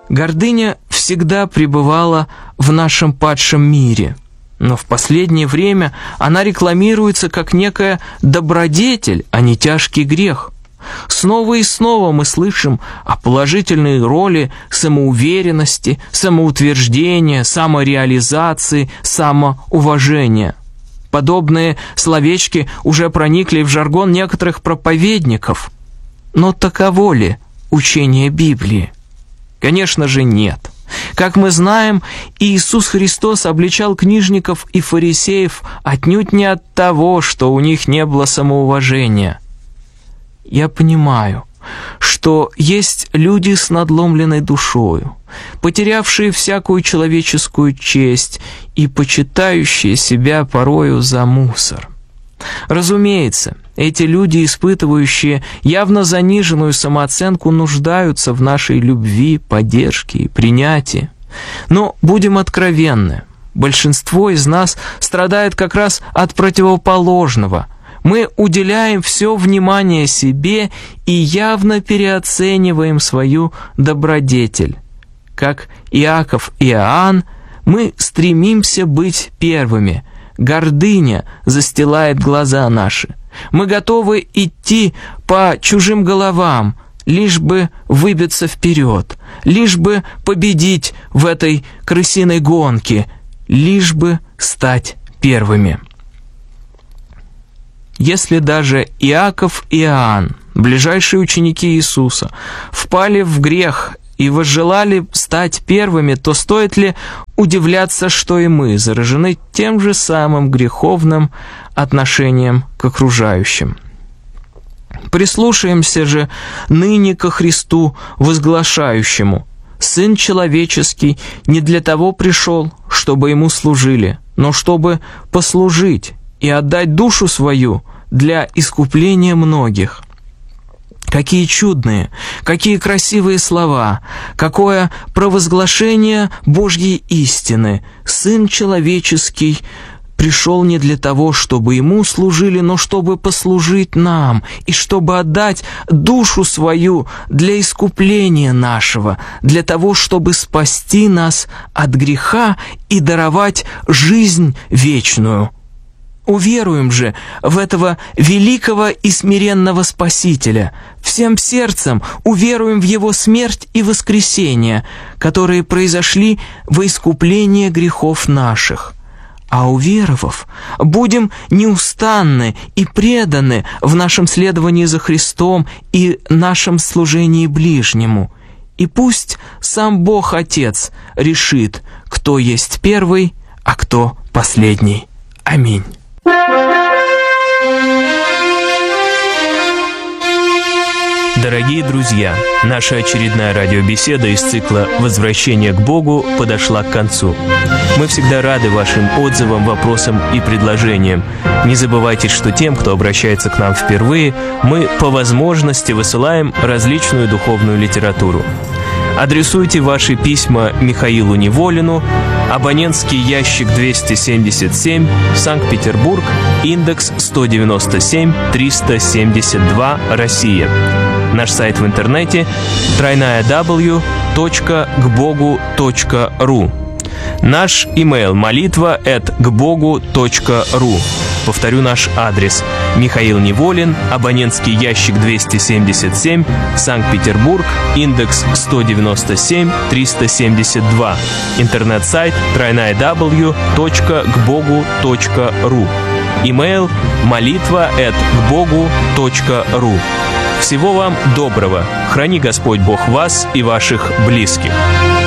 Гордыня всегда пребывала в нашем падшем мире, но в последнее время она рекламируется как некая добродетель, а не тяжкий грех. Снова и снова мы слышим о положительной роли самоуверенности, самоутверждения, самореализации, самоуважения. Подобные словечки уже проникли в жаргон некоторых проповедников. Но таково ли учение Библии? Конечно же, нет. Как мы знаем, Иисус Христос обличал книжников и фарисеев отнюдь не от того, что у них не было самоуважения. Я понимаю, что есть люди с надломленной душою, потерявшие всякую человеческую честь и почитающие себя порою за мусор. Разумеется, эти люди, испытывающие явно заниженную самооценку, нуждаются в нашей любви, поддержке и принятии. Но будем откровенны, большинство из нас страдает как раз от противоположного. Мы уделяем все внимание себе и явно переоцениваем свою добродетель. Как Иаков и Иоанн, мы стремимся быть первыми. Гордыня застилает глаза наши. Мы готовы идти по чужим головам, лишь бы выбиться вперед, лишь бы победить в этой крысиной гонке, лишь бы стать первыми. Если даже Иаков и Иоанн, ближайшие ученики Иисуса, впали в грех и возжелали стать первыми, то стоит ли удивляться, что и мы заражены тем же самым греховным отношением к окружающим? Прислушаемся же ныне ко Христу, возглашающему: «Сын человеческий не для того пришел, чтобы ему служили, но чтобы послужить и отдать душу свою для искупления многих». Какие чудные, какие красивые слова, какое провозглашение Божьей истины. Сын человеческий пришел не для того, чтобы ему служили, но чтобы послужить нам и чтобы отдать душу свою для искупления нашего, для того, чтобы спасти нас от греха и даровать жизнь вечную. Уверуем же в этого великого и смиренного Спасителя, всем сердцем уверуем в Его смерть и воскресение, которые произошли во искупление грехов наших. А уверовав, будем неустанны и преданы в нашем следовании за Христом и нашем служении ближнему. И пусть сам Бог Отец решит, кто есть первый, а кто последний. Аминь. Дорогие друзья, наша очередная радиобеседа из цикла «Возвращение к Богу» подошла к концу. Мы всегда рады вашим отзывам, вопросам и предложениям. Не забывайте, что тем, кто обращается к нам впервые, мы по возможности высылаем различную духовную литературу. Адресуйте ваши письма Михаилу Неволину, абонентский ящик 277, Санкт-Петербург, индекс 197-372, Россия. Наш сайт в интернете www.kbogu.ru. Наш имейл молитва@kbogu.ru. Повторю наш адрес: Михаил Неволин, абонентский ящик 277, Санкт-Петербург, индекс 197-372. Интернет-сайт www.kbogu.ru. Имейл молитва@kbogu.ru. Всего вам доброго. Храни Господь Бог вас и ваших близких.